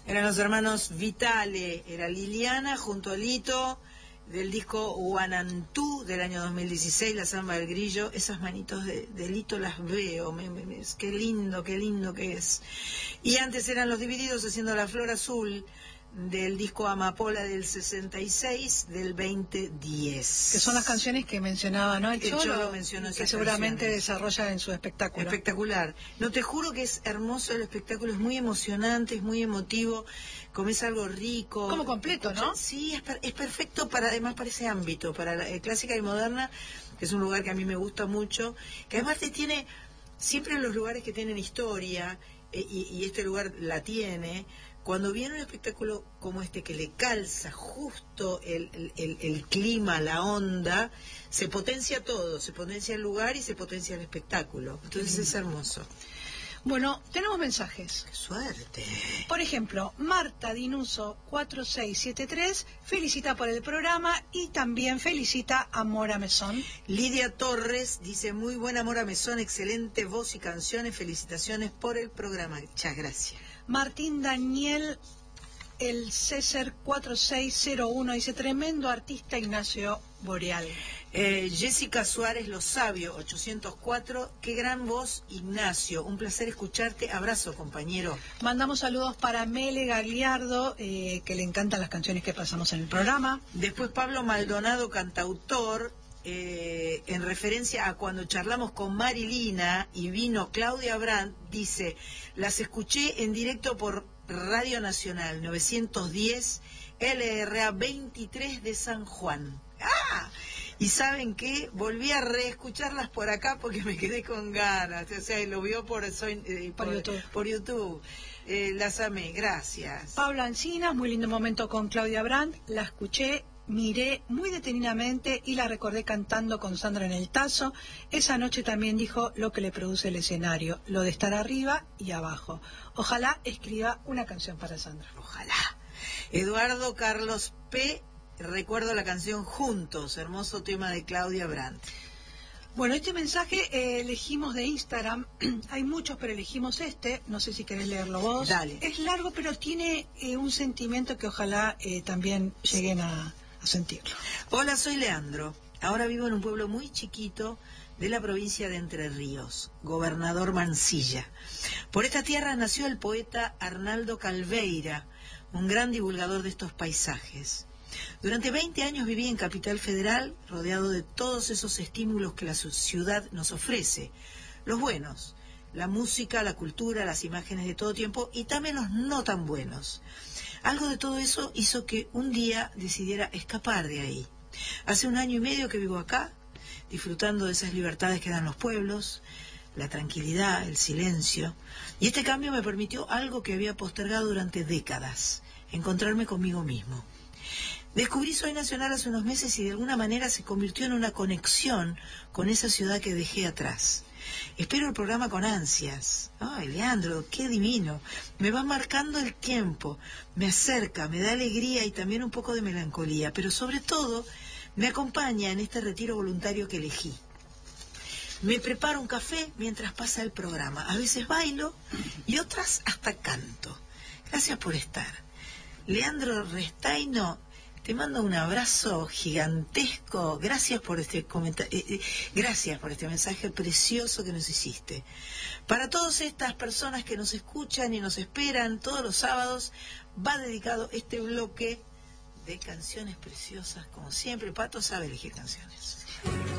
Eran los hermanos Vitale, era Liliana junto a Lito, del disco Guanantú del año 2016, La Samba del Grillo. Esas manitos de Lito las veo, qué lindo que es. Y antes eran los Divididos haciendo La Flor Azul, del disco Amapola del 66, del 2010. Que son las canciones que mencionaba, ¿no? El Cholo mencionó que seguramente desarrolla en su espectáculo. Espectacular. No, te juro que es hermoso el espectáculo, es muy emocionante, es muy emotivo, comes algo rico. Como completo, ¿no? Sí, es perfecto además para ese ámbito, para la clásica y moderna, que es un lugar que a mí me gusta mucho, que además te tiene, siempre en los lugares que tienen historia, y este lugar la tiene. Cuando viene un espectáculo como este que le calza justo el clima, la onda, se potencia todo, se potencia el lugar y se potencia el espectáculo. Entonces es hermoso. Bueno, tenemos mensajes. ¡Qué suerte! Por ejemplo, Marta Dinuso 4673 felicita por el programa y también felicita a Mora Mesón. Lidia Torres dice, muy buena Mora Mesón, excelente voz y canciones, felicitaciones por el programa. Muchas gracias. Martín Daniel, el César 4601, dice, tremendo artista Ignacio Boreal. Jessica Suárez Lo Sabio, 804, qué gran voz Ignacio, un placer escucharte, abrazo compañero. Mandamos saludos para Mele Gagliardo, que le encantan las canciones que pasamos en el programa. Después Pablo Maldonado, cantautor, en referencia a cuando charlamos con Marilina y vino Claudia Brandt, dice, las escuché en directo por Radio Nacional 910 LRA 23 de San Juan. ¡Ah! Y ¿saben qué? Volví a reescucharlas por acá porque me quedé con ganas. O sea, lo vio por YouTube. Por YouTube. Las amé, gracias. Paula Encinas, muy lindo momento con Claudia Brandt. La escuché, miré muy detenidamente y la recordé cantando con Sandra en el Tazo. Esa noche también dijo lo que le produce el escenario, lo de estar arriba y abajo. Ojalá escriba una canción para Sandra. Ojalá. Eduardo Carlos P. Recuerdo la canción Juntos, hermoso tema de Claudia Brandt. Bueno, este mensaje elegimos de Instagram, hay muchos, pero elegimos este, no sé si querés leerlo vos. Dale. Es largo, pero tiene un sentimiento que ojalá también lleguen a sentirlo. Hola, soy Leandro, ahora vivo en un pueblo muy chiquito de la provincia de Entre Ríos, Gobernador Mansilla. Por esta tierra nació el poeta Arnaldo Calveira, un gran divulgador de estos paisajes. Durante 20 años viví en Capital Federal, rodeado de todos esos estímulos que la ciudad nos ofrece. Los buenos, la música, la cultura, las imágenes de todo tiempo y también los no tan buenos. Algo de todo eso hizo que un día decidiera escapar de ahí. Hace 1 año y medio que vivo acá, disfrutando de esas libertades que dan los pueblos, la tranquilidad, el silencio. Y este cambio me permitió algo que había postergado durante décadas, encontrarme conmigo mismo. Descubrí Soy Nacional hace unos meses y de alguna manera se convirtió en una conexión con esa ciudad que dejé atrás. Espero el programa con ansias. Ay, Leandro, qué divino. Me va marcando el tiempo, me acerca, me da alegría y también un poco de melancolía, pero sobre todo me acompaña en este retiro voluntario que elegí. Me preparo un café mientras pasa el programa. A veces bailo y otras hasta canto. Gracias por estar. Leandro Restaino, te mando un abrazo gigantesco. Gracias por este comentario, gracias por este mensaje precioso que nos hiciste. Para todas estas personas que nos escuchan y nos esperan todos los sábados, va dedicado este bloque de canciones preciosas, como siempre. Pato sabe elegir canciones.